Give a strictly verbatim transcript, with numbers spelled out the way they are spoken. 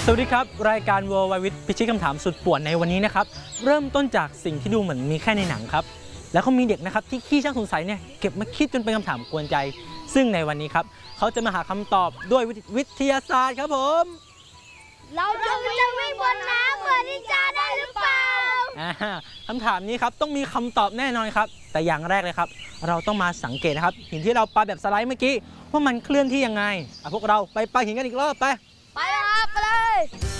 สวัสดีครับรายการ World Wide วิทย์พิชิตคำถามสุดป่วนในวันนี้นะครับเริ่มต้นจากสิ่งที่ดูเหมือนมีแค่ในหนังครับแล้วเขามีเด็กนะครับที่ขี้ช่างสงสัยเนี่ยเก็บมาคิดจนเป็นคำถามกวนใจซึ่งในวันนี้ครับเขาจะมาหาคำตอบด้วยวิทยาศาสตร์ครับผมเราจะวิ่งบนน้ำเหมือนนินจาได้หรือเปล่าคำถามนี้ครับต้องมีคำตอบแน่นอนครับแต่อย่างแรกเลยครับเราต้องมาสังเกตนะครับหินที่เราปาแบบสไลด์เมื่อกี้ว่ามันเคลื่อนที่ยังไงพวกเราไปปาหินกันอีกรอบไปไปเลยครับไปเลย